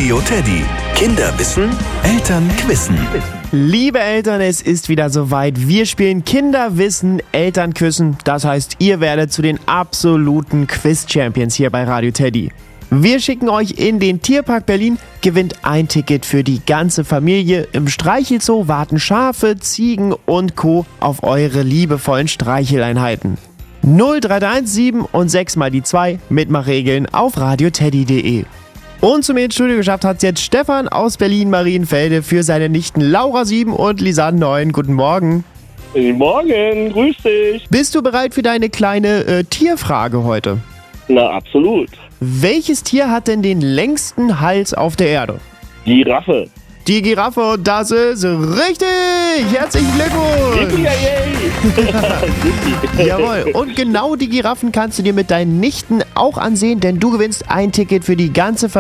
Radio Teddy. Kinder wissen, Eltern quissen. Liebe Eltern, es ist wieder soweit. Wir spielen Kinderwissen, Eltern küssen. Das heißt, ihr werdet zu den absoluten Quiz-Champions hier bei Radio Teddy. Wir schicken euch in den Tierpark Berlin, gewinnt ein Ticket für die ganze Familie. Im Streichelzoo warten Schafe, Ziegen und Co. auf eure liebevollen Streicheleinheiten. 0317 und 6 mal die 2 Mitmachregeln auf radioteddy.de. Und zum Studio geschafft hat es jetzt Stefan aus Berlin-Marienfelde für seine Nichten Laura 7 und Lisanne 9. Guten Morgen. Guten Morgen, grüß dich. Bist du bereit für deine kleine Tierfrage heute? Na, absolut. Welches Tier hat denn den längsten Hals auf der Erde? Giraffe. Die Giraffe, das ist richtig! Herzlichen Glückwunsch! Jawohl, und genau die Giraffen kannst du dir mit deinen Nichten auch ansehen, denn du gewinnst ein Ticket für die ganze Familie